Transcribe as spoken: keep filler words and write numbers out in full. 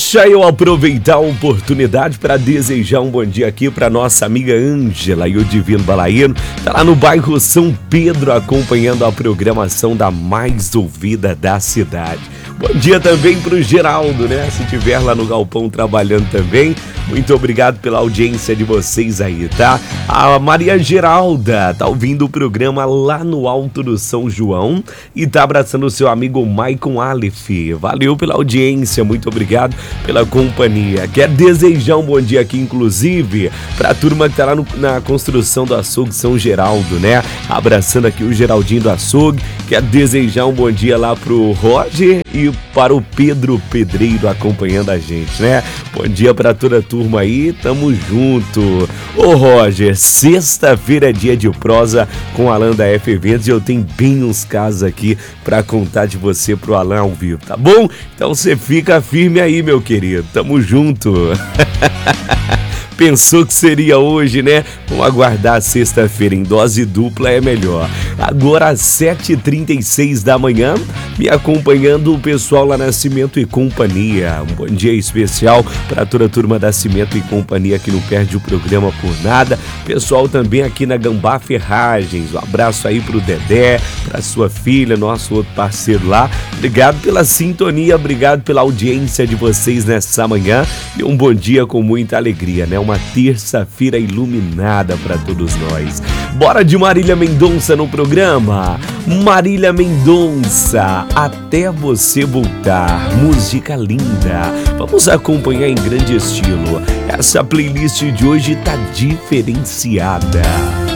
Deixa eu aproveitar a oportunidade para desejar um bom dia aqui para nossa amiga Ângela e o Divino Balaíno. Tá lá no bairro São Pedro acompanhando a programação da mais ouvida da cidade. Bom dia também pro Geraldo, né? Se tiver lá no galpão trabalhando também, muito obrigado pela audiência de vocês aí, tá? A Maria Geralda tá ouvindo o programa lá no Alto do São João e tá abraçando o seu amigo Maicon Aleph. Valeu pela audiência, muito obrigado pela companhia. Quer desejar um bom dia aqui, inclusive, pra turma que tá lá no, na construção do açougue São Geraldo, né? Abraçando aqui o Geraldinho do açougue. Quer desejar um bom dia lá pro Roger e para o Pedro Pedreiro acompanhando a gente, né? Bom dia para toda a turma aí, tamo junto. Ô Roger, sexta-feira é dia de prosa com Alan da F Eventos e eu tenho bem uns casos aqui para contar de você pro Alan ao vivo, tá bom? Então você fica firme aí, meu querido, tamo junto. Pensou que seria hoje, né? Vamos aguardar sexta-feira em dose dupla, é melhor. Agora às sete e trinta e seis da manhã, me acompanhando o pessoal lá na Cimento e Companhia. Um bom dia especial para toda a turma da Cimento e Companhia que não perde o programa por nada. Pessoal também aqui na Gambá Ferragens. Um abraço aí pro Dedé, pra sua filha, nosso outro parceiro lá. Obrigado pela sintonia, obrigado pela audiência de vocês nessa manhã. E um bom dia com muita alegria, né? Uma terça-feira iluminada para todos nós. Bora de Marília Mendonça no programa. Marília Mendonça, até você voltar. Música linda. Vamos acompanhar em grande estilo. Essa playlist de hoje tá diferenciada.